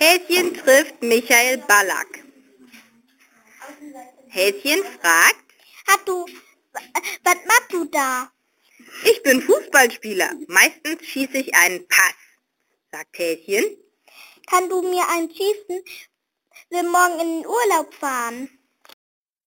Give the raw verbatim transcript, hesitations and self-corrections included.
Häschen trifft Michael Ballack. Häschen fragt: Hat du, was machst du da? Ich bin Fußballspieler. Meistens schieße ich einen Pass, sagt Häschen. Kann du mir einen schießen? Will morgen in den Urlaub fahren.